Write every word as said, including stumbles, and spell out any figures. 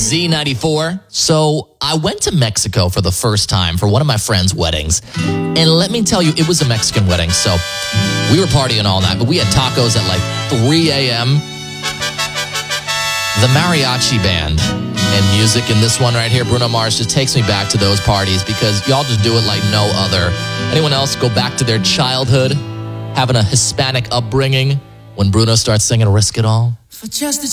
Z ninety-four. So I went to Mexico for the first time for one of my friend's weddings. And let me tell you, it was a Mexican wedding. So we were partying all night, but we had tacos at like three a.m. The mariachi band and music in this one right here, Bruno Mars, just takes me back to those parties because y'all just do it like no other. Anyone else go back to their childhood, having a Hispanic upbringing when Bruno starts singing Risk It All? For just a